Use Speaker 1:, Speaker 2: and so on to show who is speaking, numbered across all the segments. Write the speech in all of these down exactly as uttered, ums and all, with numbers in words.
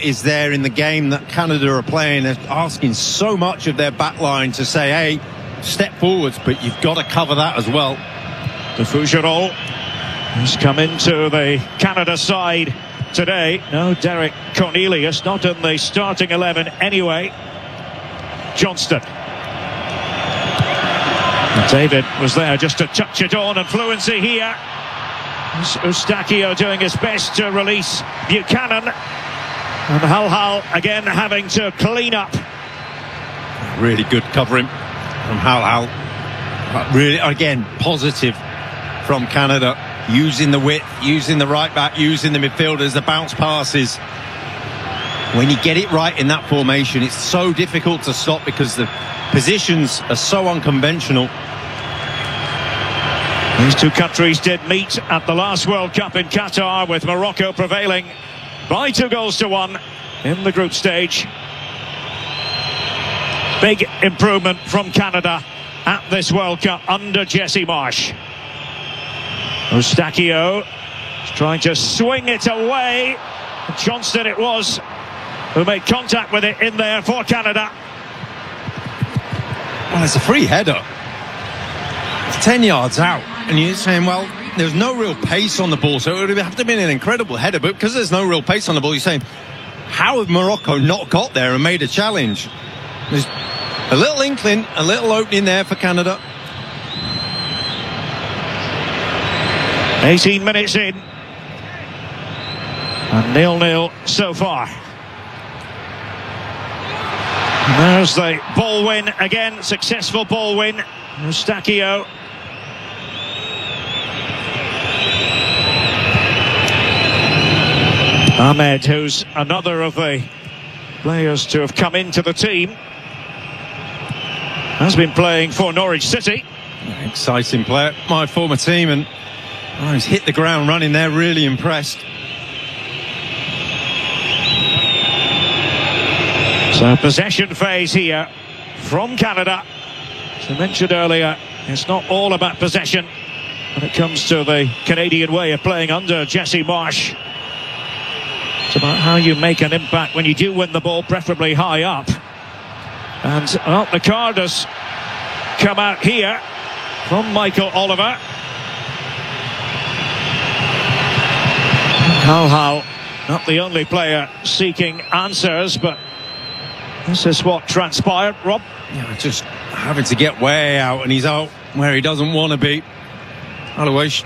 Speaker 1: is there in the game that Canada are playing. They're asking so much of their back line to say, hey, step forwards, but you've got to cover that as well.
Speaker 2: De Fougerolles has come into the Canada side today. No, Derek Cornelius, not in the starting eleven anyway. Johnston. And David was there just to touch it on, and fluency here. Eustáquio doing his best to release Buchanan. And Hal Hal again having to clean up.
Speaker 1: Really good covering from Hal Hal. Really, again, positive from Canada. Using the width, using the right back, using the midfielders, the bounce passes. When you get it right in that formation, it's so difficult to stop because the positions are so unconventional.
Speaker 2: These two countries did meet at the last World Cup in Qatar, with Morocco prevailing by two goals to one in the group stage. Big improvement from Canada at this World Cup under Jesse Marsch. Eustáquio trying to swing it away. Johnston it was who made contact with it in there for Canada.
Speaker 1: Well, it's a free header. It's ten yards out. And you're saying, well, there's no real pace on the ball, so it would have to have been an incredible header. But because there's no real pace on the ball, you're saying, how have Morocco not got there and made a challenge? There's a little inkling, a little opening there for Canada.
Speaker 2: eighteen minutes in. And nil nil so far. And there's the ball win again. Successful ball win. Eustáquio. Ahmed, who's another of the players to have come into the team, has been playing for Norwich City.
Speaker 1: Exciting player, my former team, and oh, he's hit the ground running there, really impressed.
Speaker 2: So possession phase here from Canada. As I mentioned earlier, it's not all about possession when it comes to the Canadian way of playing under Jesse Marsch. It's about how you make an impact when you do win the ball, preferably high up. And well, the card has come out here from Michael Oliver. Hal Hal, not the only player seeking answers, but this is what transpired, Rob.
Speaker 1: Yeah, just having to get way out, and he's out where he doesn't want to be. Otherwise,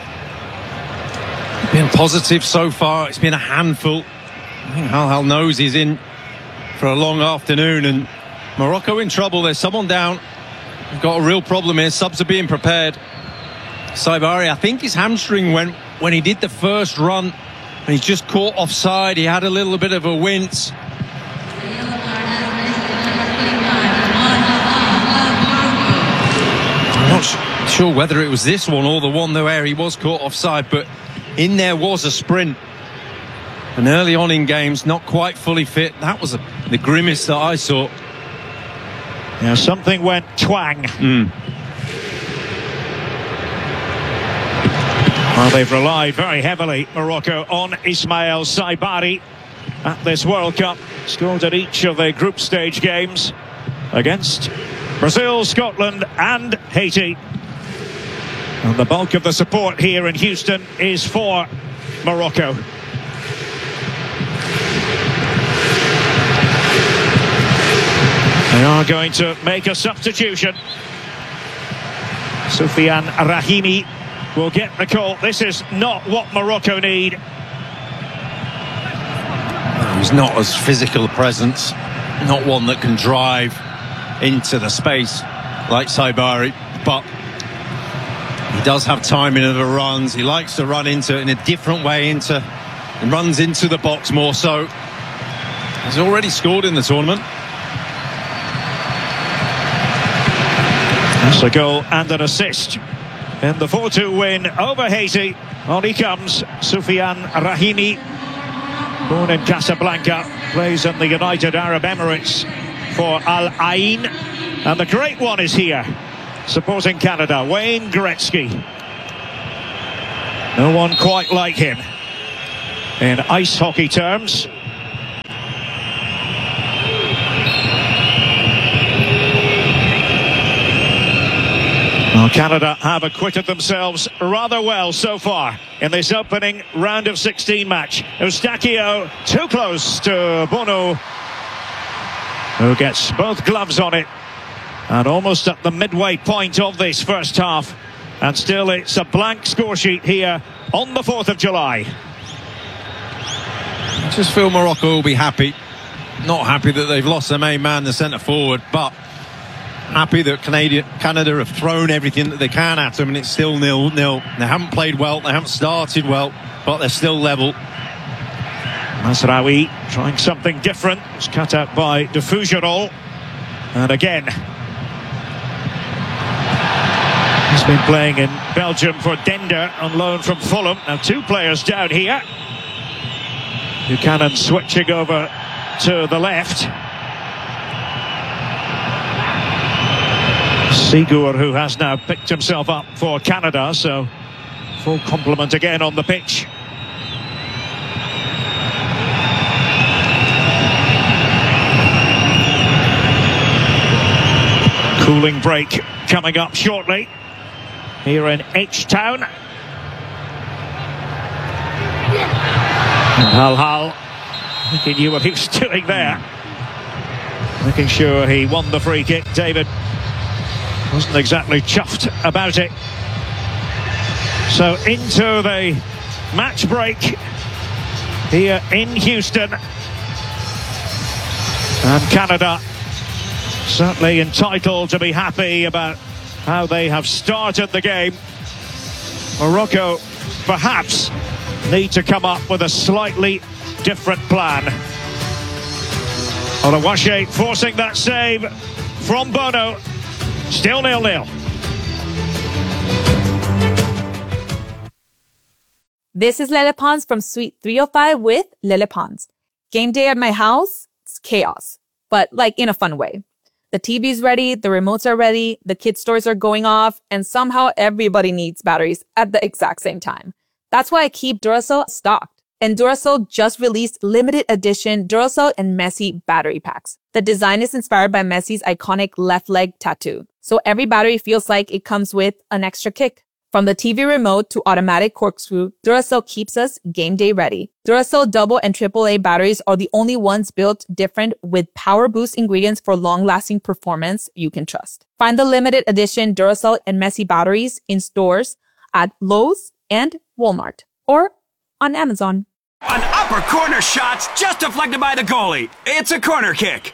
Speaker 1: been positive so far. It's been a handful. I think Hal Hal knows he's in for a long afternoon, and Morocco in trouble. There's someone down. We've got a real problem here. Subs are being prepared. Saibari, I think his hamstring went when he did the first run, and he's just caught offside. He had a little bit of a wince. I'm not sure whether it was this one or the one where he was caught offside, but in there was a sprint. And early on in games, not quite fully fit. That was a, the grimace that I saw.
Speaker 2: Yeah, something went twang.
Speaker 1: Mm.
Speaker 2: Well, they've relied very heavily, Morocco, on Ismail Saibari at this World Cup. Scored at each of the group stage games against Brazil, Scotland and Haiti. And the bulk of the support here in Houston is for Morocco. They are going to make a substitution. Soufiane Rahimi will get the call. This is not what Morocco need.
Speaker 1: He's not as physical a presence, not one that can drive into the space like Saibari, but he does have timing of the runs. He likes to run into it in a different way, into and runs into the box more so. He's already scored in the tournament.
Speaker 2: That's a goal and an assist in the four two win over Haiti. On he comes, Soufiane Rahimi, born in Casablanca, plays in the United Arab Emirates for Al Ain. And the great one is here, supporting Canada, Wayne Gretzky. No one quite like him in ice hockey terms. Well, Canada have acquitted themselves rather well so far in this opening round of sixteen match. Eustáquio too close to Bono, who gets both gloves on it, and almost at the midway point of this first half. And still it's a blank score sheet here on the fourth of July.
Speaker 1: I just feel Morocco will be happy. Not happy that they've lost their main man, the centre forward, but happy that Canada, Canada have thrown everything that they can at them, and it's still nil nil. They haven't played well, they haven't started well, but they're still level.
Speaker 2: Mazraoui trying something different. It's cut out by De Fougerolles. And again, he's been playing in Belgium for Dender on loan from Fulham. Now two players down here. Buchanan switching over to the left. Sigur, who has now picked himself up for Canada, so full complement again on the pitch. Cooling break coming up shortly here in H-Town. And Hal Hal, I think he knew what he was doing there. Making sure he won the free kick. David wasn't exactly chuffed about it. So into the match break here in Houston. And Canada certainly entitled to be happy about how they have started the game. Morocco perhaps need to come up with a slightly different plan. Olawashe forcing that save from Bono. Still nil nil.
Speaker 3: This is Lele Pons from Suite three oh five with Lele Pons. Game day at my house, it's chaos, but like in a fun way. The T V's ready, the remotes are ready, the kid stores are going off, and somehow everybody needs batteries at the exact same time. That's why I keep Duracell stocked. And Duracell just released limited edition Duracell and Messi battery packs. The design is inspired by Messi's iconic left leg tattoo. So every battery feels like it comes with an extra kick. From the T V remote to automatic corkscrew, Duracell keeps us game day ready. Duracell double and triple A batteries are the only ones built different with power boost ingredients for long-lasting performance you can trust. Find the limited edition Duracell and Messi batteries in stores at Lowe's and Walmart or on Amazon.
Speaker 4: An upper corner shot's just deflected by the goalie. It's a corner kick.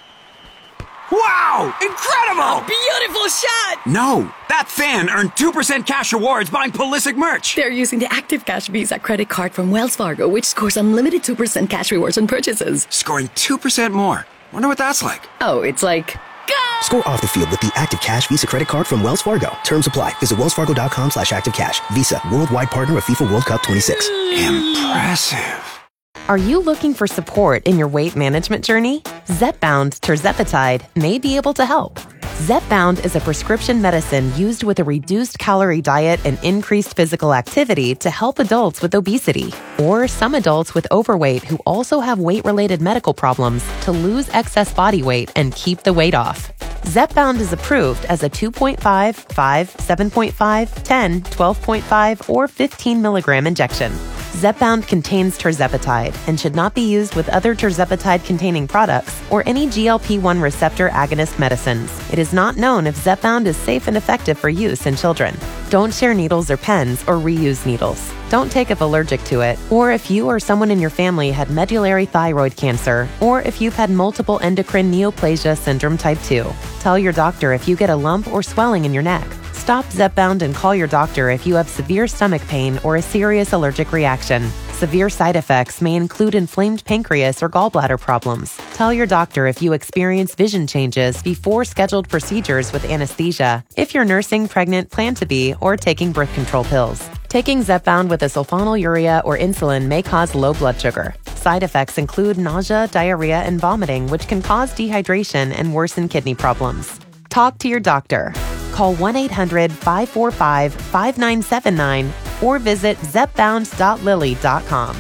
Speaker 4: Wow! Incredible!
Speaker 5: A beautiful shot!
Speaker 4: No, that fan earned two percent cash rewards buying Pulisic merch.
Speaker 5: They're using the Active Cash Visa credit card from Wells Fargo, which scores unlimited two percent cash rewards on purchases.
Speaker 4: Scoring two percent more. Wonder what that's like.
Speaker 5: Oh, it's like... Go!
Speaker 6: Score off the field with the Active Cash Visa credit card from Wells Fargo. Terms apply. Visit wellsfargo.com slash activecash. Visa, worldwide partner of FIFA World Cup twenty-six.
Speaker 4: Impressive.
Speaker 7: Are you looking for support in your weight management journey? Zepbound tirzepatide may be able to help. Zepbound is a prescription medicine used with a reduced calorie diet and increased physical activity to help adults with obesity or some adults with overweight who also have weight-related medical problems to lose excess body weight and keep the weight off. Zepbound is approved as a two point five, five, seven point five, ten, twelve point five, or fifteen milligram injection. Zepbound contains tirzepatide and should not be used with other tirzepatide-containing products or any G L P one receptor agonist medicines. It is not known if Zepbound is safe and effective for use in children. Don't share needles or pens or reuse needles. Don't take if allergic to it, or if you or someone in your family had medullary thyroid cancer, or if you've had multiple endocrine neoplasia syndrome type two. Tell your doctor if you get a lump or swelling in your neck. Stop Zepbound and call your doctor if you have severe stomach pain or a serious allergic reaction. Severe side effects may include inflamed pancreas or gallbladder problems. Tell your doctor if you experience vision changes before scheduled procedures with anesthesia, if you're nursing, pregnant, plan to be, or taking birth control pills. Taking Zepbound with a sulfonylurea or insulin may cause low blood sugar. Side effects include nausea, diarrhea, and vomiting, which can cause dehydration and worsen kidney problems. Talk to your doctor. Call one eight hundred, five four five, five nine seven nine or visit zepbound dot lilly dot com.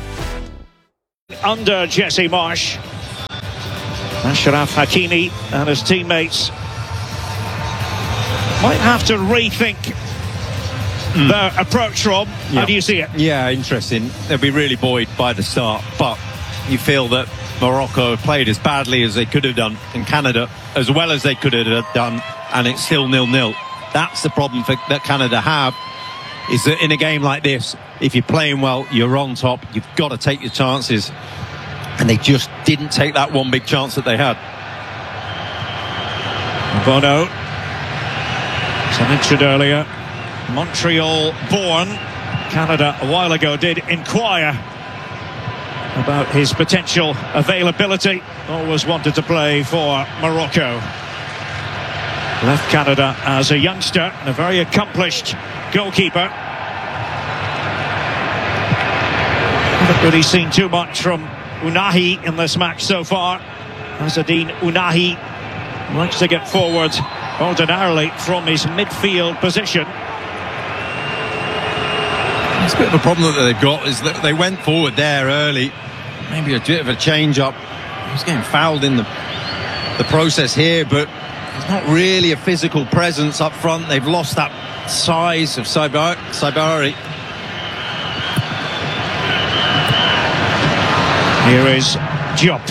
Speaker 2: Under Jesse Marsch, Achraf Hakimi and his teammates might have to rethink their approach, Rob.
Speaker 1: Yeah.
Speaker 2: How do you see it?
Speaker 1: Yeah, interesting. They'll be really buoyed by the start, but you feel that Morocco have played as badly as they could have done, and Canada as well as they could have done, and it's still nil-nil. That's the problem for, that Canada have, is that in a game like this, if you're playing well, you're on top, you've got to take your chances, and they just didn't take that one big chance that they had.
Speaker 2: Bono, as I mentioned earlier, Montreal born. Canada a while ago did inquire about his potential availability. Always wanted to play for Morocco. Left Canada as a youngster and a very accomplished goalkeeper. Haven't really seen too much from Unahi in this match so far. Azzedine Unahi likes to get forward ordinarily from his midfield position.
Speaker 1: It's a bit of a problem that they've got is that they went forward there early. Maybe a bit of a change up. He was getting fouled in the the process here, but there's not really a physical presence up front. They've lost that size of Saibari. Saibari.
Speaker 2: Here is Diop.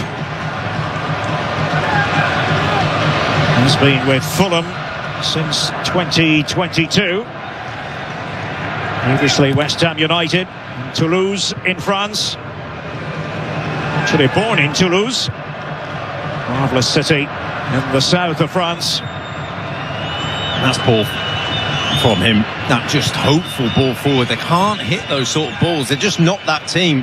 Speaker 2: He's been with Fulham since twenty twenty-two. Previously West Ham United, Toulouse in France. Actually born in Toulouse. Marvellous city in the south of France.
Speaker 1: And that's ball from him. That just hopeful ball forward. They can't hit those sort of balls. They're just not that team.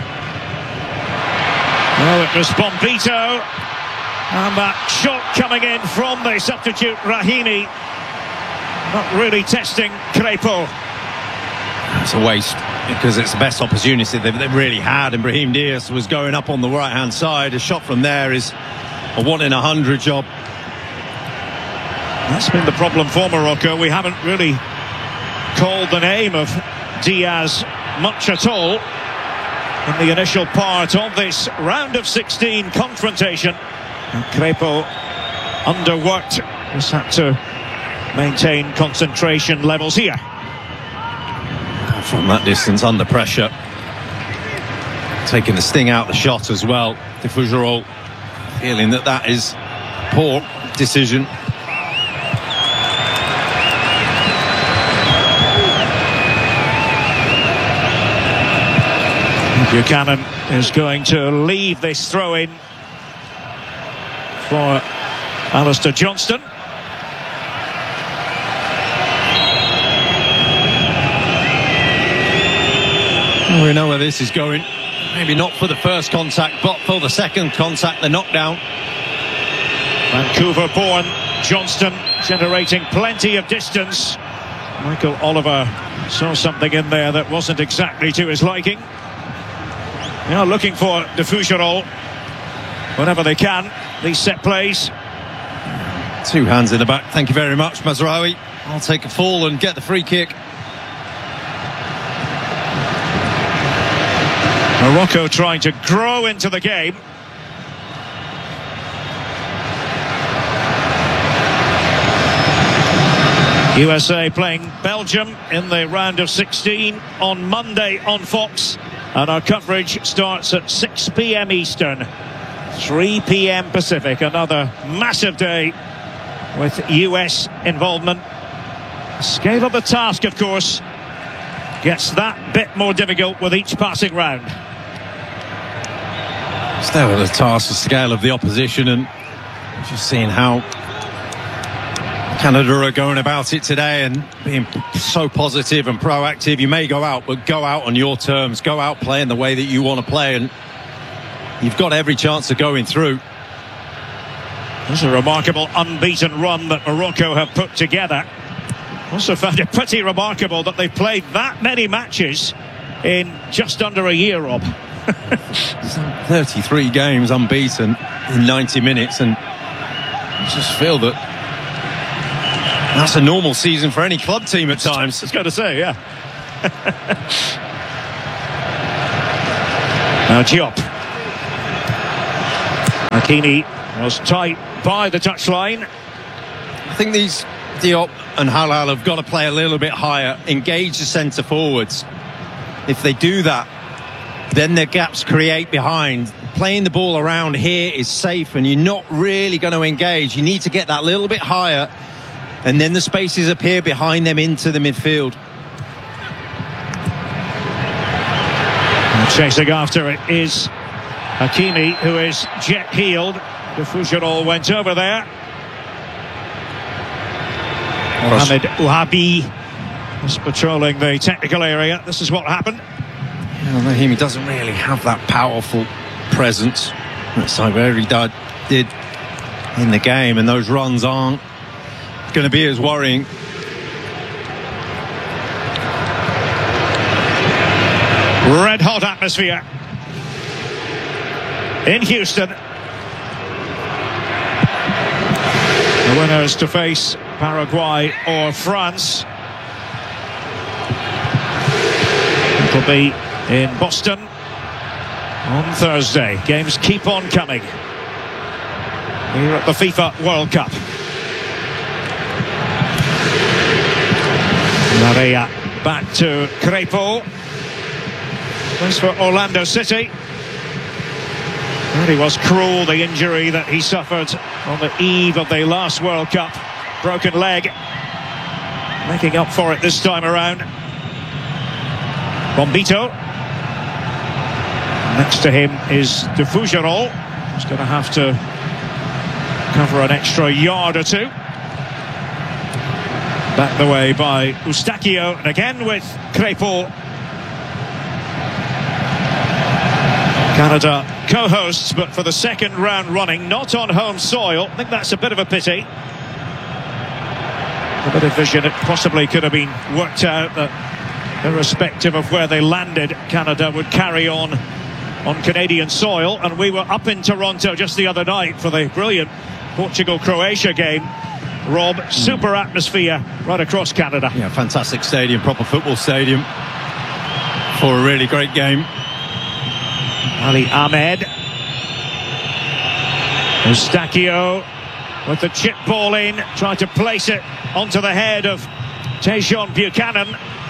Speaker 2: Well, it was Bombito. And that shot coming in from the substitute Rahimi. Not really testing Crepeau.
Speaker 1: It's a waste because it's the best opportunity they've, they've really had, and Brahim Diaz was going up on the right hand side. A shot from there is a one in a hundred job.
Speaker 2: That's been the problem for Morocco. We haven't really called the name of Diaz much at all in the initial part of this round of sixteen confrontation. And Crepeau underworked, just had to maintain concentration levels here.
Speaker 1: From that distance, under pressure, taking the sting out the shot as well. De Fougerolles feeling that that is poor decision.
Speaker 2: Buchanan is going to leave this throw-in for Alistair Johnston.
Speaker 1: We know where this is going. Maybe not for the first contact, but for the second contact, the knockdown.
Speaker 2: Vancouver-born Johnston generating plenty of distance. Michael Oliver saw something in there that wasn't exactly to his liking. Now looking for De Fougerolles whenever they can, these set plays.
Speaker 1: Two hands in the back. Thank you very much, Mazraoui. I'll take a fall and get the free kick.
Speaker 2: Morocco trying to grow into the game. U S A playing Belgium in the round of sixteen on Monday on Fox. And our coverage starts at six p m Eastern, three p m Pacific. Another massive day with U S involvement. Scale of the task, of course, gets that bit more difficult with each passing round.
Speaker 1: Still at the task, the scale of the opposition, and just seeing how Canada are going about it today and being so positive and proactive. You may go out, but go out on your terms. Go out playing the way that you want to play, and you've got every chance of going through.
Speaker 2: It's a remarkable unbeaten run that Morocco have put together. Also found it pretty remarkable that they've played that many matches in just under a year, Rob.
Speaker 1: thirty-three games unbeaten in ninety minutes, and I just feel that that's a normal season for any club team at times.
Speaker 2: I was going to say, yeah. Now Diop. Hakimi was tight by the touchline.
Speaker 1: I think these Diop and Halal have got to play a little bit higher, engage the centre forwards. If they do that, then their gaps create behind. Playing the ball around here is safe, and you're not really going to engage. You need to get that little bit higher, and then the spaces appear behind them into the midfield.
Speaker 2: And chasing after it is Hakimi, who is jet healed. The Fougerolles went over there. Mohamed Ouahabi was patrolling the technical area. This is what happened.
Speaker 1: Yeah, Rahimi doesn't really have that powerful presence that Saiberi did in the game, and those runs aren't going to be as worrying.
Speaker 2: Red hot atmosphere in Houston. The winners to face Paraguay or France. It'll be in Boston on Thursday. Games keep on coming here at the FIFA World Cup. Maria back to Crepo. Plays for Orlando City. Really was cruel, the injury that he suffered on the eve of the last World Cup. Broken leg. Making up for it this time around. Bombito. Next to him is De Fougerolles. He's going to have to cover an extra yard or two. Back the way by Eustáquio, and again with Crepo. Canada co-hosts, but for the second round running, not on home soil. I think that's a bit of a pity. A bit of vision, it possibly could have been worked out that irrespective of where they landed, Canada would carry on on Canadian soil. And we were up in Toronto just the other night for the brilliant Portugal-Croatia game. Rob, super atmosphere right across Canada.
Speaker 1: Yeah, fantastic stadium, proper football stadium for a really great game.
Speaker 2: Ali Ahmed. Eustáquio with the chip ball in, trying to place it onto the head of Tajon Buchanan.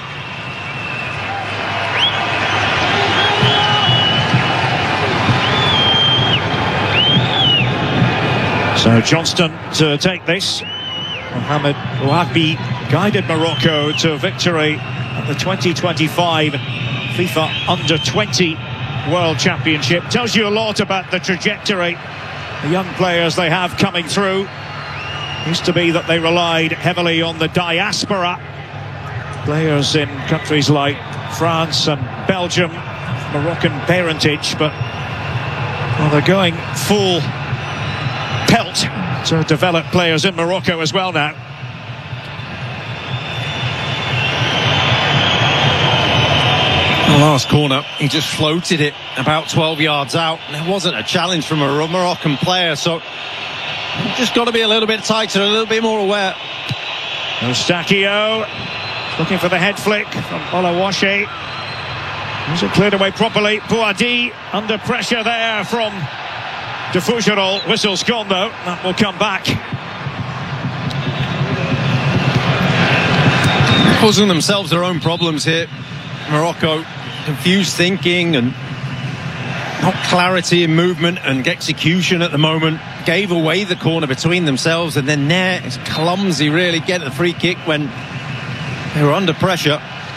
Speaker 2: So Johnston to take this. Mohamed Ouahabi guided Morocco to victory at the twenty twenty-five FIFA Under twenty World Championship. Tells you a lot about the trajectory the young players they have coming through. Used to be that they relied heavily on the diaspora. Players in countries like France and Belgium, Moroccan parentage, but well, they're going full pelt to develop players in Morocco as well now.
Speaker 1: The last corner, he just floated it about twelve yards out. There wasn't a challenge from a Moroccan player, so you've just got to be a little bit tighter, a little bit more aware.
Speaker 2: Eustáquio looking for the head flick from Olawashe. Was it cleared away properly? Bouhaddi under pressure there from De Fougerolles. Whistle's gone though, that will come back.
Speaker 1: Causing themselves their own problems here. Morocco, confused thinking and not clarity in movement and execution at the moment. Gave away the corner between themselves, and then there it's clumsy really getting the free kick when they were under pressure.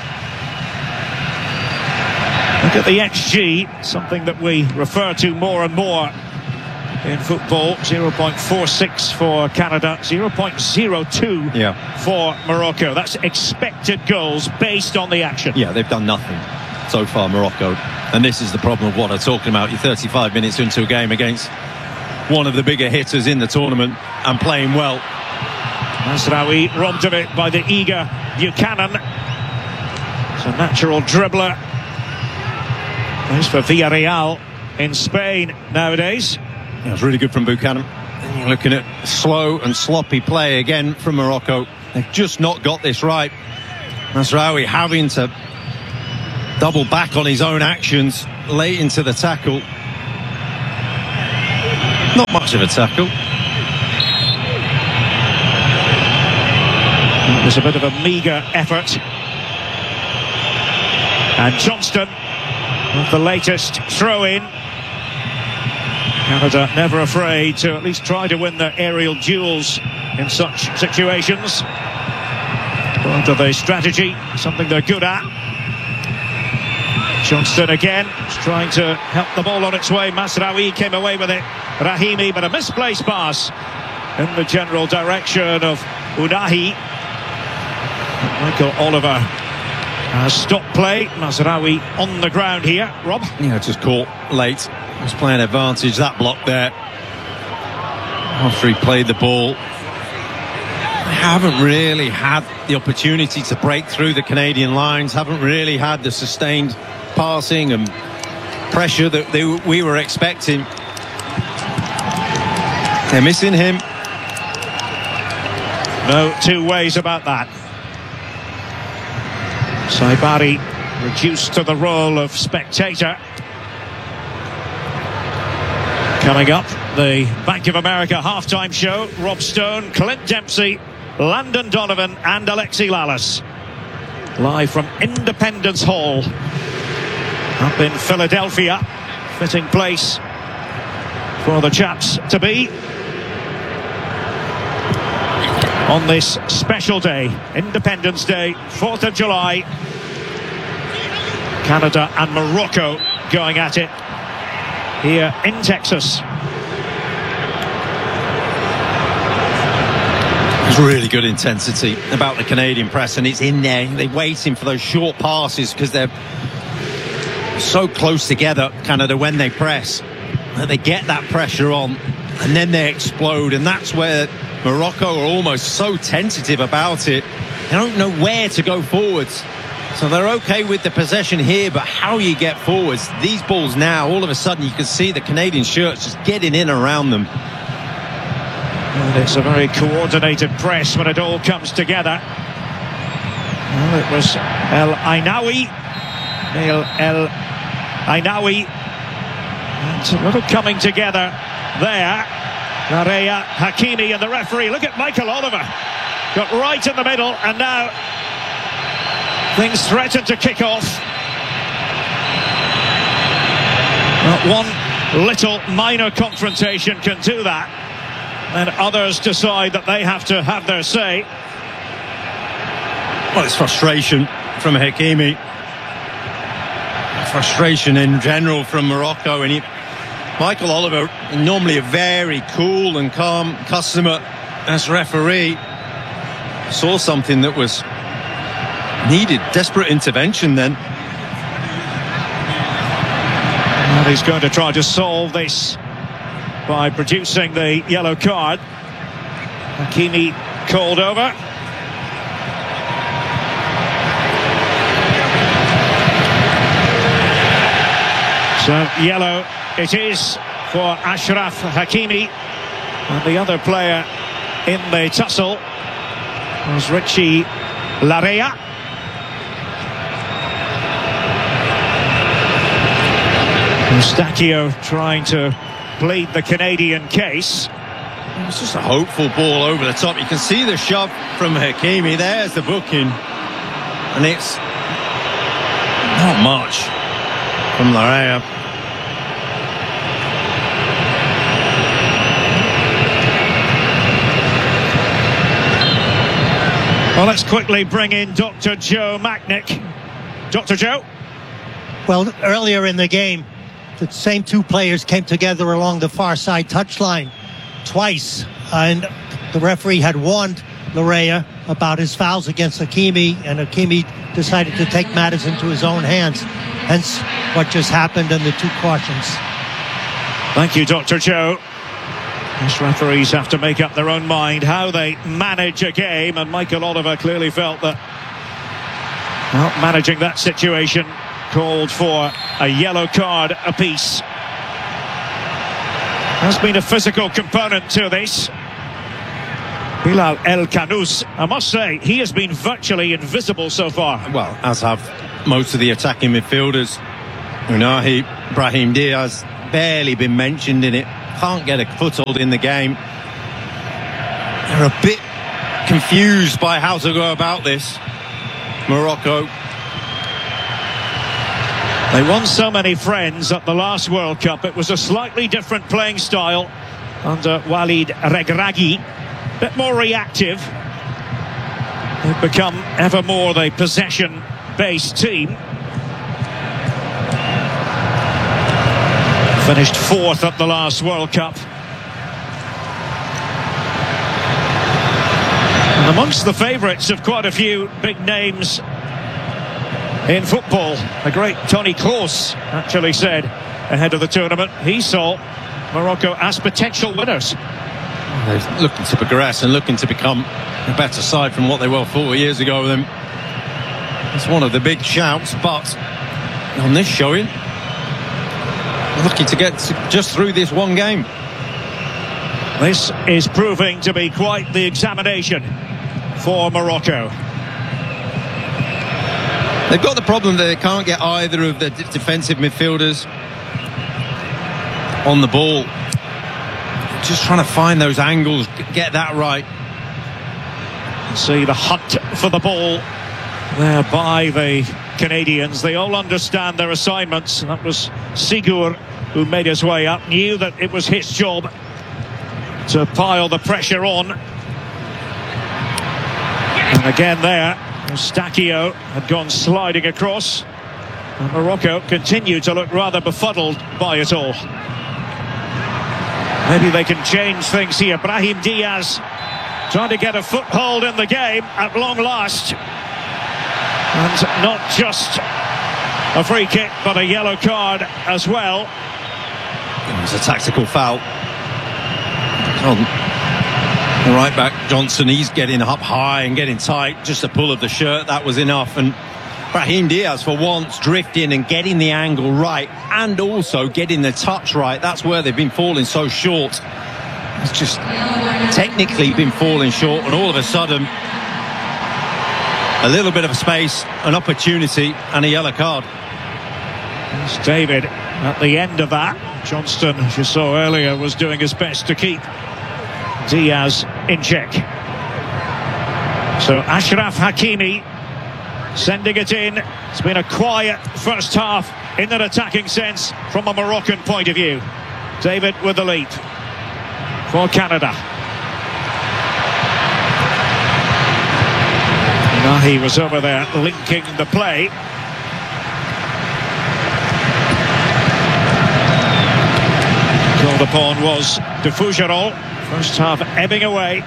Speaker 2: Look at the X G, something that we refer to more and more in football. zero point four six for Canada, zero point zero two
Speaker 1: yeah.
Speaker 2: for Morocco. That's expected goals based on the action.
Speaker 1: Yeah, they've done nothing so far, Morocco. And this is the problem of what I'm talking about. You're thirty-five minutes into a game against one of the bigger hitters in the tournament and playing well.
Speaker 2: Mazraoui robbed of it by the eager Buchanan. It's a natural dribbler. Plays for Villarreal in Spain nowadays.
Speaker 1: Yeah, it was really good from Buchanan. And you're looking at slow and sloppy play again from Morocco. They've just not got this right. Mazraoui having to double back on his own actions late into the tackle. Not much of a tackle.
Speaker 2: was a bit of a meagre effort. And Johnston with the latest throw-in. Canada never afraid to at least try to win the aerial duels in such situations. Part of the strategy, something they're good at. Johnston again, trying to help the ball on its way. Mazraoui came away with it. Rahimi, but a misplaced pass in the general direction of Unahi. Michael Oliver has stopped play. Mazraoui on the ground here. Rob?
Speaker 1: Yeah, just caught late. Was playing advantage, that block there. After he played the ball. They haven't really had the opportunity to break through the Canadian lines. Haven't really had the sustained passing and pressure that they, we were expecting. They're missing him.
Speaker 2: No two ways about that. Saibari reduced to the role of spectator. Coming up, the Bank of America halftime show. Rob Stone, Clint Dempsey, Landon Donovan and Alexi Lalas. Live from Independence Hall up in Philadelphia. Fitting place for the chaps to be on this special day, Independence Day, fourth of July. Canada and Morocco going at it here in Texas.
Speaker 1: There's really good intensity about the Canadian press, and it's in there. They're waiting for those short passes because they're so close together, Canada, when they press, that they get that pressure on and then they explode. And that's where Morocco are almost so tentative about it. They don't know where to go forwards. So they're okay with the possession here, but how you get forwards, these balls now, all of a sudden you can see the Canadian shirts just getting in around them.
Speaker 2: And it's a very coordinated press when it all comes together. Well, it was El Ainaoui. El, El Ainaoui. It's a little coming together there. Larea, Hakimi and the referee. Look at Michael Oliver. Got right in the middle, and now things threaten to kick off. Well, one little minor confrontation can do that. And others decide that they have to have their say.
Speaker 1: Well, it's frustration from Hakimi. Frustration in general from Morocco. And he, Michael Oliver, normally a very cool and calm customer as referee, saw something that was needed. Desperate intervention then.
Speaker 2: And he's going to try to solve this by producing the yellow card. Hakimi called over. So yellow it is for Achraf Hakimi, and the other player in the tussle was Richie Larea. Eustachio trying to plead the Canadian case.
Speaker 1: It was just a hopeful ball over the top. You can see the shove from Hakimi. There's the booking. And it's not much from Larea.
Speaker 2: Well, let's quickly bring in Doctor Joe Macknick. Doctor Joe?
Speaker 8: Well, earlier in the game, the same two players came together along the far side touchline twice, and the referee had warned Larea about his fouls against Hakimi, and Hakimi decided to take matters into his own hands. Hence what just happened and the two cautions.
Speaker 2: Thank you, Doctor Joe. These referees have to make up their own mind how they manage a game, and Michael Oliver clearly felt that, well, managing that situation called for a yellow card apiece. There's been a physical component to this. Bilal El Khanous, I must say, he has been virtually invisible so far.
Speaker 1: Well, as have most of the attacking midfielders. Unahi, Brahim Diaz, barely been mentioned in it. Can't get a foothold in the game. They're a bit confused by how to go about this. Morocco.
Speaker 2: They won so many friends at the last World Cup. It was a slightly different playing style under Walid Regragui. A bit more reactive. They've become ever more the possession-based team. Finished fourth at the last World Cup. And amongst the favourites of quite a few big names in football, the great Toni Kroos actually said ahead of the tournament he saw Morocco as potential winners.
Speaker 1: They're looking to progress and looking to become a better side from what they were four years ago with them. It's one of the big shouts, but on this showing, looking to get to just through this one game.
Speaker 2: This is proving to be quite the examination for Morocco.
Speaker 1: They've got the problem that they can't get either of the defensive midfielders on the ball. Just trying to find those angles, get that right.
Speaker 2: See the hunt for the ball there by the Canadians. They all understand their assignments. That was Sigur who made his way up, knew that it was his job to pile the pressure on. And again there, Eustáquio had gone sliding across, and Morocco continued to look rather befuddled by it all. Maybe they can change things here. Brahim Diaz trying to get a foothold in the game at long last. And not just a free kick, but a yellow card as well.
Speaker 1: It was a tactical foul. On the right back, Johnson, he's getting up high and getting tight. Just a pull of the shirt, that was enough. And Brahim Diaz, for once, drifting and getting the angle right, and also getting the touch right. That's where they've been falling so short. It's just technically been falling short, and all of a sudden, a little bit of space, an opportunity, and a yellow card.
Speaker 2: It's David at the end of that. Johnston, as you saw earlier, was doing his best to keep Diaz in check. So Achraf Hakimi sending it in. It's been a quiet first half in an attacking sense from a Moroccan point of view. David with the lead for Canada. Nahi was over there linking the play. Called upon was De Fougerolles. First half ebbing away.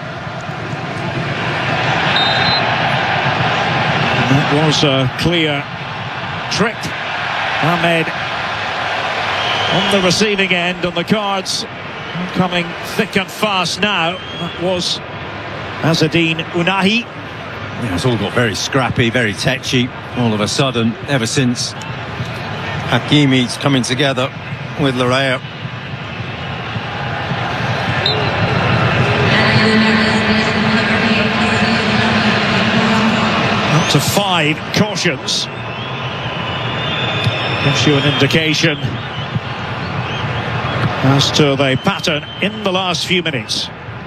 Speaker 2: That was a clear trick. Ahmed on the receiving end, and the cards coming thick and fast now. That was Azzedine Ounahi.
Speaker 1: Yeah, it's all got very scrappy, very tetchy all of a sudden, ever since Hakimi's coming together with Larrea.
Speaker 2: Up to five cautions. Gives you an indication as to the pattern in the last few minutes.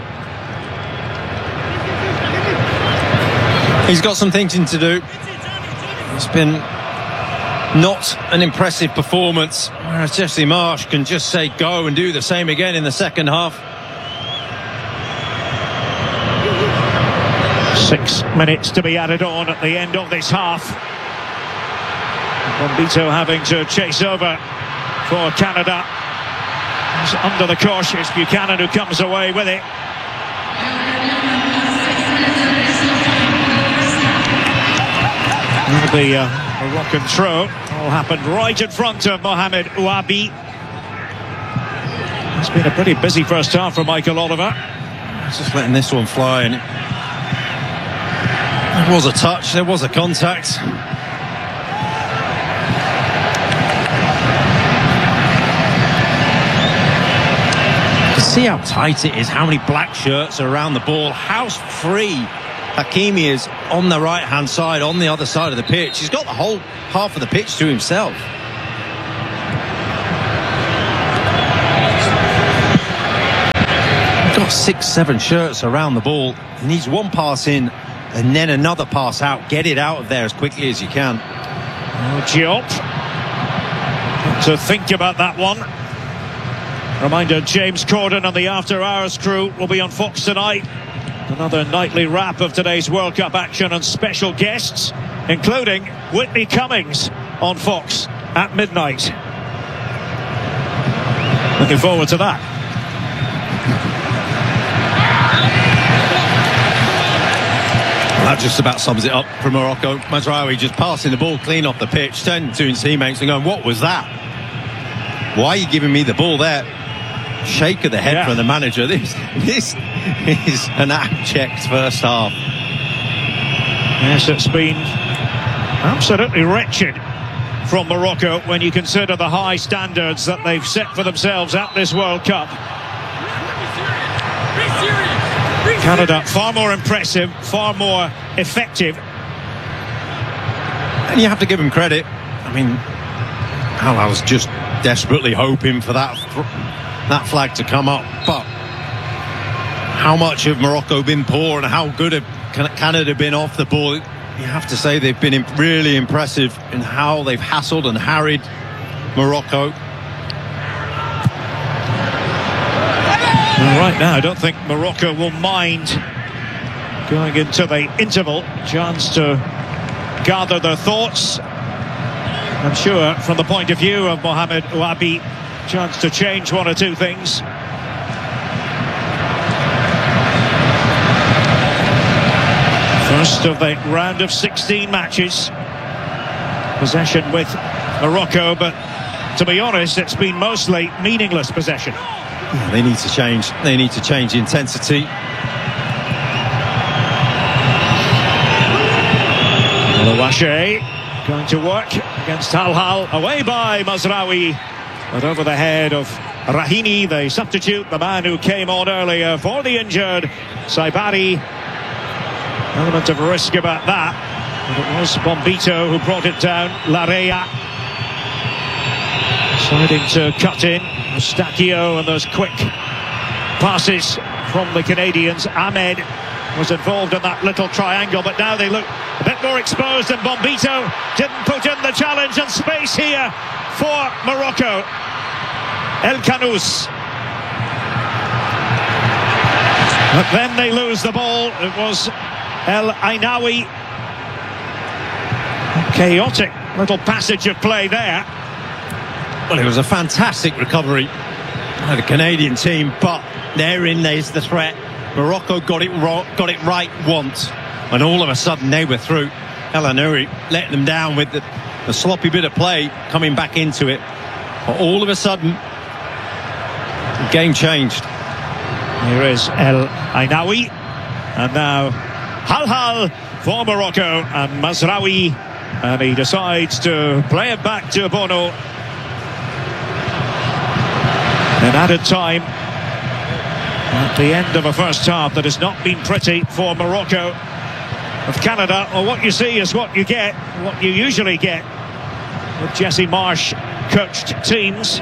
Speaker 1: He's got some thinking to do. It's been not an impressive performance, whereas Jesse Marsch can just say go and do the same again in the second half.
Speaker 2: Six minutes to be added on at the end of this half. Bombito having to chase over for Canada. He's under the cosh. It's Buchanan who comes away with it. The uh, Moroccan throw all happened right in front of Mohamed Ouabi. It's been a pretty busy first half for Michael Oliver.
Speaker 1: Just letting this one fly, and there was a touch, there was a contact. See how tight it is, how many black shirts are around the ball, how free Hakimi is on the right hand side, on the other side of the pitch. He's got the whole half of the pitch to himself. got six, seven shirts around the ball. He needs one pass in and then another pass out. Get it out of there as quickly as you can.
Speaker 2: Oh, Diop. To think about that one. Reminder, James Corden and the After Hours crew will be on Fox tonight. Another nightly wrap of today's World Cup action and special guests, including Whitney Cummings on Fox at midnight. Looking forward to that.
Speaker 1: That just about sums it up for Morocco. Mazraoui just passing the ball clean off the pitch, turning to his teammates and going, what was that? Why are you giving me the ball there? Shake of the head yeah. from the manager. This, this is an abject first half.
Speaker 2: Yes, it's been absolutely wretched from Morocco when you consider the high standards that they've set for themselves at this World Cup. Canada, far more impressive, far more effective.
Speaker 1: And you have to give him credit. I mean, I was just desperately hoping for that that flag to come up. But how much have Morocco been poor and how good have Canada been off the ball? You have to say they've been really impressive in how they've hassled and harried Morocco.
Speaker 2: Well, right now, I don't think Morocco will mind going into the interval. Chance to gather their thoughts. I'm sure from the point of view of Mohamed Ouabi, chance to change one or two things. First of the round of sixteen matches. Possession with Morocco, but to be honest, it's been mostly meaningless possession.
Speaker 1: Yeah, they need to change. They need to change the intensity.
Speaker 2: Louache going to work against Al Hal, away by Mazraoui, but over the head of Rahini, the substitute, the man who came on earlier for the injured Saibari. Element of risk about that, but it was Bombito who brought it down. Larea deciding to cut in. Mustachio and those quick passes from the Canadians. Ahmed was involved in that little triangle, but now they look a bit more exposed, and Bombito didn't put in the challenge, and space here for Morocco. El Khanous. But then they lose the ball. It was El Ainaoui. Chaotic little passage of play there.
Speaker 1: Well, it was a fantastic recovery by the Canadian team, but therein there's the threat. Morocco got it wrong, got it right once, and all of a sudden they were through. El Ainaoui letting them down with the, the sloppy bit of play, coming back into it. But all of a sudden, the game changed.
Speaker 2: Here is El Ainaoui, and now Al Hal for Morocco, and Mazraoui, and he decides to play it back to Bono. In added time, at the end of a first half that has not been pretty for Morocco. With Canada, well, what you see is what you get, what you usually get with Jesse Marsh coached teams.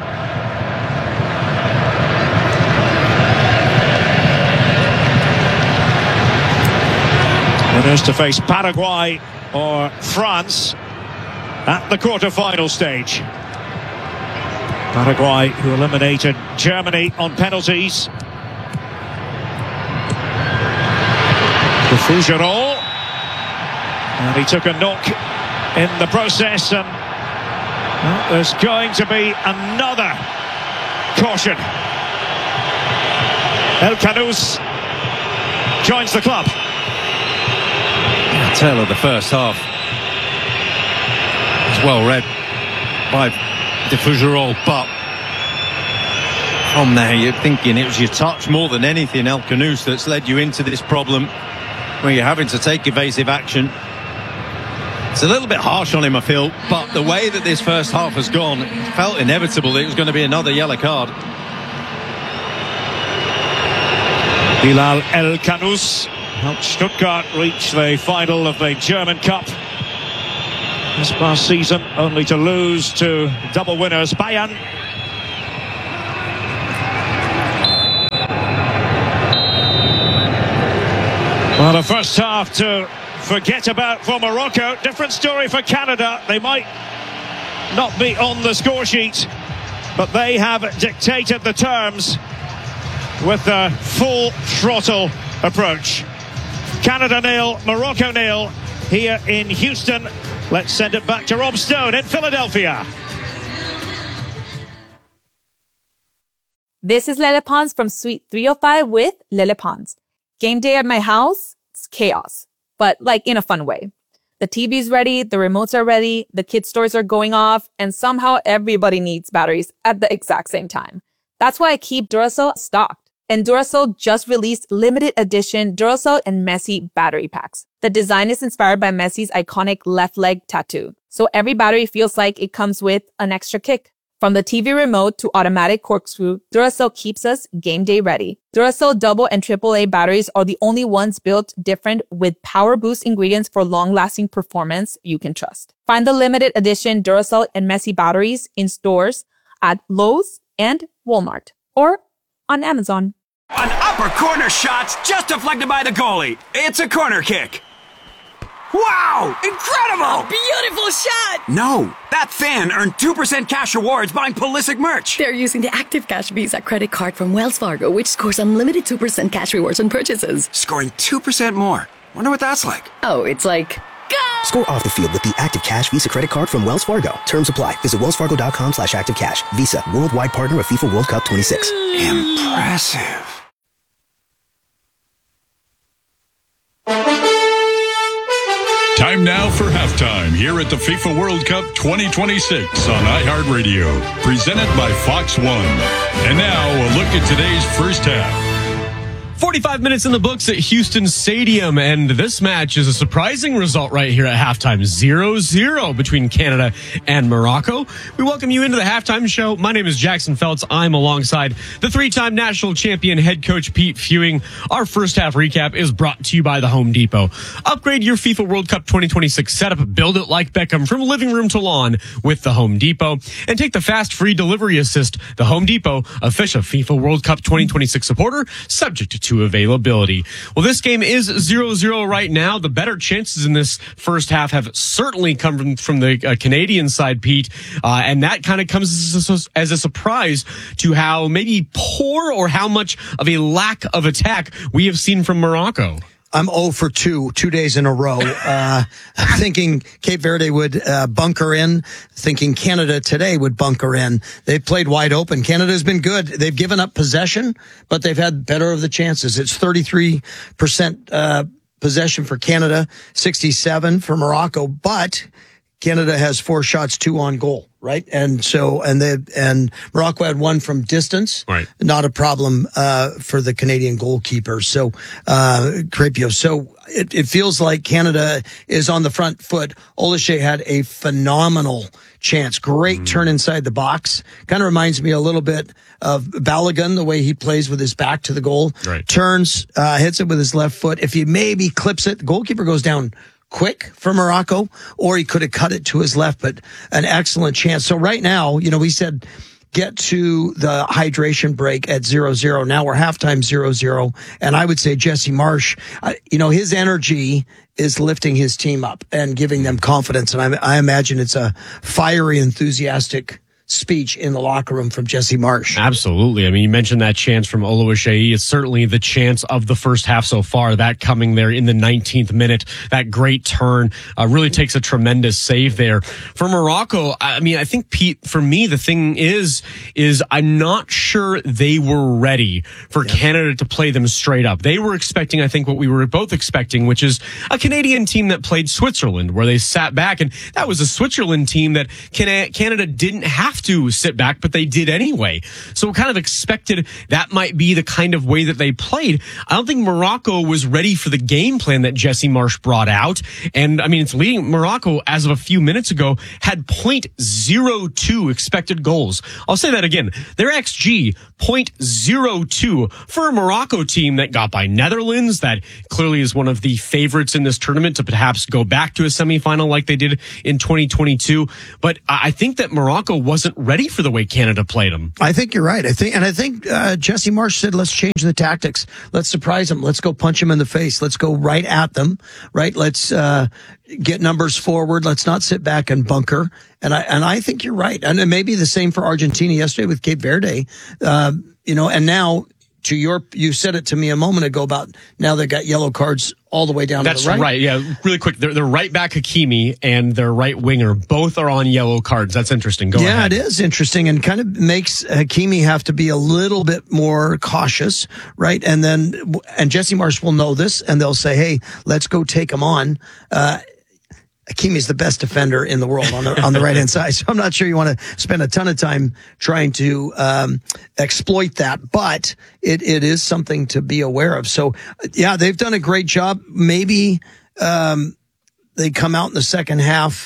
Speaker 2: Winners to face Paraguay or France at the quarter-final stage. Paraguay, who eliminated Germany on penalties. To Fougerolles, and he took a knock in the process, and well, there's going to be another caution. El Khanous joins the club.
Speaker 1: Tail of the first half. It's well read by De Fougerolles, but from there you're thinking it was your touch more than anything, El Khanous, that's led you into this problem where you're having to take evasive action. It's a little bit harsh on him, I feel, but the way that this first half has gone, it felt inevitable that it was going to be another yellow card.
Speaker 2: Bilal El Khanous helped Stuttgart reach the final of the German Cup this past season, only to lose to double winners Bayern. Well, the first half to forget about for Morocco. Different story for Canada. They might not be on the score sheet, but they have dictated the terms with a full throttle approach. Canada nil, Morocco nil here in Houston. Let's send it back to Rob Stone in Philadelphia.
Speaker 3: This is Lele Pons from Suite three oh five with Lele Pons. Game day at my house, it's chaos, but like in a fun way. The T V's ready, the remotes are ready, the kid stores are going off, and somehow everybody needs batteries at the exact same time. That's why I keep Duracell stocked. And Duracell just released limited edition Duracell and Messi battery packs. The design is inspired by Messi's iconic left leg tattoo. So every battery feels like it comes with an extra kick. From the T V remote to automatic corkscrew, Duracell keeps us game day ready. Duracell double and triple A batteries are the only ones built different with power boost ingredients for long-lasting performance you can trust. Find the limited edition Duracell and Messi batteries in stores at Lowe's and Walmart or on Amazon.
Speaker 4: An upper corner shot just deflected by the goalie. It's a corner kick. Wow! Incredible!
Speaker 5: Beautiful shot!
Speaker 4: No, that fan earned two percent cash rewards buying Pulisic merch.
Speaker 5: They're using the Active Cash Visa credit card from Wells Fargo, which scores unlimited two percent cash rewards on purchases.
Speaker 4: Scoring two percent more. Wonder what that's like.
Speaker 5: Oh, it's like... Go!
Speaker 6: Score off the field with the Active Cash Visa credit card from Wells Fargo. Terms apply. Visit wellsfargo.com slash activecash. Visa, worldwide partner of FIFA World Cup twenty-six.
Speaker 4: Impressive.
Speaker 9: Time now for halftime here at the FIFA World Cup twenty twenty-six on iHeartRadio, presented by Fox One. And now a look at today's first half.
Speaker 10: forty-five minutes in the books at Houston Stadium, and this match is a surprising result right here at halftime. zero zero between Canada and Morocco. We welcome you into the halftime show. My name is Jackson Feltz. I'm alongside the three-time national champion head coach Pete Fewing. Our first half recap is brought to you by the Home Depot. Upgrade your FIFA World Cup twenty twenty-six setup. Build it like Beckham from living room to lawn with the Home Depot. And take the fast free delivery assist. The Home Depot, official FIFA World Cup twenty twenty-six supporter, subject to availability. Well, this game is zero zero right now. The better chances in this first half have certainly come from, from the uh, Canadian side, Pete. Uh, and that kind of comes as a, as a surprise to how maybe poor or how much of a lack of attack we have seen from Morocco.
Speaker 11: I'm zero for two, two days in a row. Uh, thinking Cape Verde would uh, bunker in, thinking Canada today would bunker in. They've played wide open. Canada's been good. They've given up possession, but they've had better of the chances. It's thirty-three percent uh, possession for Canada, sixty-seven for Morocco, but Canada has four shots, two on goal, right? And so, and they, and Morocco had one from distance.
Speaker 10: Right.
Speaker 11: Not a problem, uh, for the Canadian goalkeeper. So, uh, Crepio. So it, it feels like Canada is on the front foot. Olise had a phenomenal chance. Great mm. turn inside the box. Kind of reminds me a little bit of Balogun, the way he plays with his back to the goal.
Speaker 10: Right.
Speaker 11: Turns, uh, hits it with his left foot. If he maybe clips it, the goalkeeper goes down quick for Morocco, or he could have cut it to his left, but an excellent chance. So right now, you know, we said get to the hydration break at zero zero. Now we're halftime zero zero. And I would say Jesse Marsch, uh, you know, his energy is lifting his team up and giving them confidence. And I, I imagine it's a fiery, enthusiastic speech in the locker room from Jesse Marsch.
Speaker 10: Absolutely. I mean, you mentioned that chance from Oluwaseyi. It's certainly the chance of the first half so far. That coming there in the nineteenth minute, that great turn uh, really takes a tremendous save there. For Morocco, I mean, I think, Pete, for me, the thing is, is I'm not sure they were ready for yeah. Canada to play them straight up. They were expecting, I think, what we were both expecting, which is a Canadian team that played Switzerland, where they sat back, and that was a Switzerland team that Canada didn't have to sit back, but they did anyway. So we kind of expected that might be the kind of way that they played. I don't think Morocco was ready for the game plan that Jesse Marsch brought out. And I mean, it's leading Morocco as of a few minutes ago had point zero two expected goals. I'll say that again. Their X G, point zero two for a Morocco team that got by Netherlands, that clearly is one of the favorites in this tournament to perhaps go back to a semifinal like they did in twenty twenty-two. But I think that Morocco wasn't wasn't ready for the way Canada played him.
Speaker 11: I think you're right. I think, and I think uh, Jesse Marsh said, let's change the tactics. Let's surprise them. Let's go punch them in the face. Let's go right at them, right? Let's uh, get numbers forward. Let's not sit back and bunker. And I, and I think you're right. And it may be the same for Argentina yesterday with Cape Verde, uh, you know, and now to your, you said it to me a moment ago about now they got yellow cards all the way down
Speaker 10: That's
Speaker 11: to the right.
Speaker 10: right. Yeah. Really quick. Their, their right back Hakimi and their right winger both are on yellow cards. That's interesting. Go
Speaker 11: yeah,
Speaker 10: ahead.
Speaker 11: it is interesting and kind of makes Hakimi have to be a little bit more cautious, right? And then, and Jesse Marsh will know this and they'll say, hey, let's go take him on. Uh, Hakimi is the best defender in the world on the on the right hand side, so I'm not sure you want to spend a ton of time trying to um, exploit that, but it it is something to be aware of. So, yeah, they've done a great job. Maybe um, they come out in the second half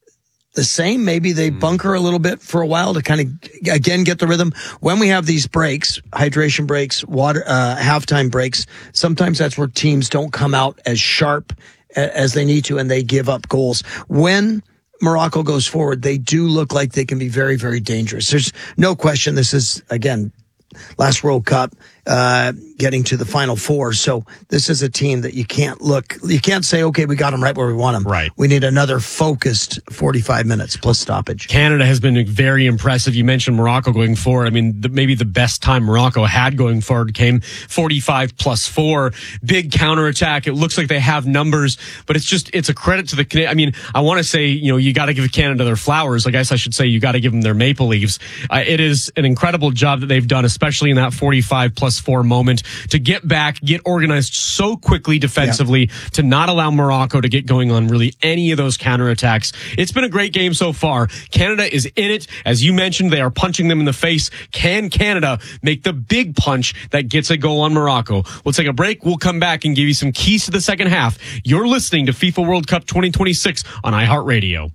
Speaker 11: the same. Maybe they bunker a little bit for a while to kind of again get the rhythm. When we have these breaks, hydration breaks, water uh, halftime breaks, sometimes that's where teams don't come out as sharp as they need to, and they give up goals. When Morocco goes forward, they do look like they can be very, very dangerous. There's no question this is, again, last World Cup, uh, getting to the Final Four. So this is a team that you can't look, you can't say, okay, we got them right where we want them.
Speaker 10: Right.
Speaker 11: We need another focused forty-five minutes plus stoppage.
Speaker 10: Canada has been very impressive. You mentioned Morocco going forward. I mean, the, maybe the best time Morocco had going forward came forty-five plus four. Big counterattack. It looks like they have numbers, but it's just, it's a credit to the Canadian. I mean, I want to say, you know, you got to give Canada their flowers. I guess I should say you got to give them their maple leaves. Uh, it is an incredible job that they've done, especially in that forty-five plus four moment, to get back, get organized so quickly defensively, yeah. to not allow Morocco to get going on really any of those counterattacks. It's been a great game so far. Canada is in it. As you mentioned, they are punching them in the face. Can Canada make the big punch that gets a goal on Morocco? We'll take a break. We'll come back and give you some keys to the second half. You're listening to FIFA World Cup twenty twenty-six on iHeartRadio.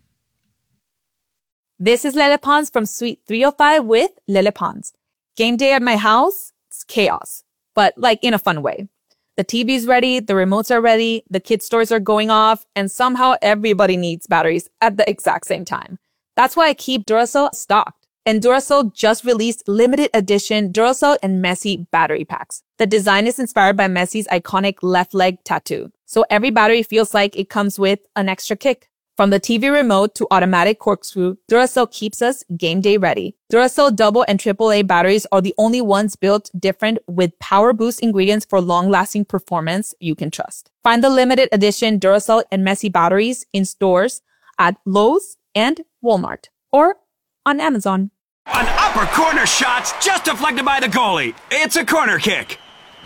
Speaker 3: This is Lele Pons from Suite three oh five with Lele Pons. Game day at my house, it's chaos, but like in a fun way. The T V's ready, the remotes are ready, the kids' toys are going off, and somehow everybody needs batteries at the exact same time. That's why I keep Duracell stocked. And Duracell just released limited edition Duracell and Messi battery packs. The design is inspired by Messi's iconic left leg tattoo, so every battery feels like it comes with an extra kick. From the T V remote to automatic corkscrew, Duracell keeps us game day ready. Duracell double and triple A batteries are the only ones built different with power boost ingredients for long-lasting performance you can trust. Find the limited edition Duracell and Messi batteries in stores at Lowe's and Walmart or on Amazon.
Speaker 4: An upper corner shot's just deflected by the goalie. It's a corner kick.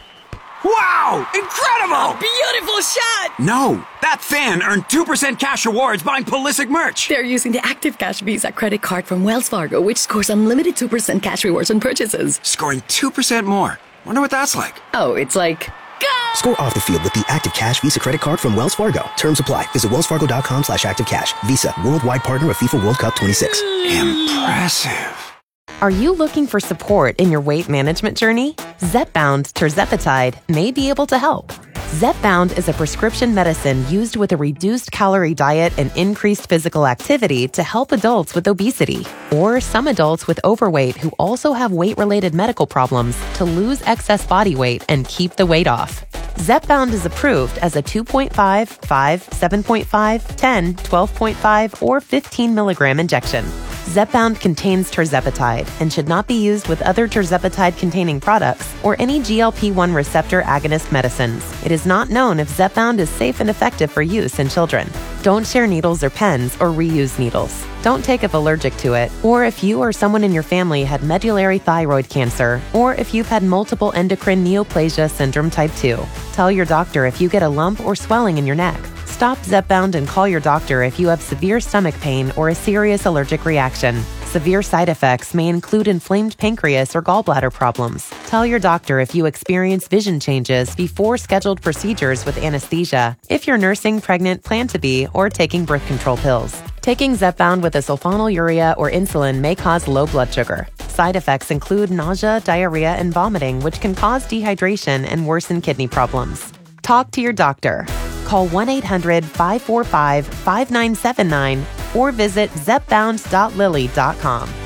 Speaker 4: Wow! Incredible!
Speaker 5: Beautiful shot!
Speaker 4: No, that fan earned two percent cash rewards buying Pulisic merch.
Speaker 5: They're using the Active Cash Visa credit card from Wells Fargo, which scores unlimited two percent cash rewards on purchases.
Speaker 4: Scoring two percent more. Wonder what that's like.
Speaker 5: Oh, it's like... Go!
Speaker 6: Score off the field with the Active Cash Visa credit card from Wells Fargo. Terms apply. Visit wellsfargo.com slash active cash. Visa, worldwide partner of FIFA World Cup twenty-six.
Speaker 4: Impressive.
Speaker 7: Are you looking for support in your weight management journey? Zepbound tirzepatide may be able to help. Zepbound is a prescription medicine used with a reduced calorie diet and increased physical activity to help adults with obesity or some adults with overweight who also have weight-related medical problems to lose excess body weight and keep the weight off. Zepbound is approved as a two point five, five, seven point five, ten, twelve point five, or fifteen milligram injection. Zepbound contains tirzepatide and should not be used with other tirzepatide-containing products or any G L P one receptor agonist medicines. It is not known if Zepbound is safe and effective for use in children. Don't share needles or pens or reuse needles. Don't take if allergic to it, or if you or someone in your family had medullary thyroid cancer, or if you've had multiple endocrine neoplasia syndrome type two. Tell your doctor if you get a lump or swelling in your neck. Stop Zepbound and call your doctor if you have severe stomach pain or a serious allergic reaction. Severe side effects may include inflamed pancreas or gallbladder problems. Tell your doctor if you experience vision changes before scheduled procedures with anesthesia, if you're nursing, pregnant, plan to be, or taking birth control pills. Taking Zepbound with a sulfonylurea or insulin may cause low blood sugar. Side effects include nausea, diarrhea, and vomiting, which can cause dehydration and worsen kidney problems. Talk to your doctor. Call one eight hundred, five four five, five nine seven nine or visit zepbound dot lilly dot com.